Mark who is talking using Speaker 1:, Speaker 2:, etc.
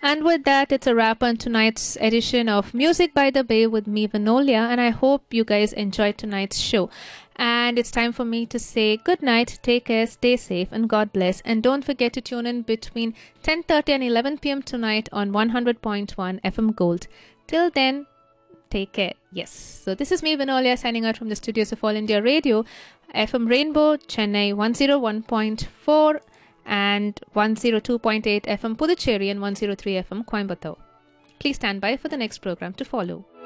Speaker 1: And with that, it's a wrap on tonight's edition of Music by the Bay with me, Vinolia, and I hope you guys enjoyed tonight's show. And it's time for me to say good night, take care, stay safe, and God bless. And don't forget to tune in between 10:30 and 11 p.m. tonight on 100.1 FM Gold. Till then, take care. Yes. So this is me, Vinolia, signing out from the studios of All India Radio, FM Rainbow, Chennai 101.4 and 102.8 FM Puducherry and 103 FM Coimbatore. Please stand by for the next program to follow.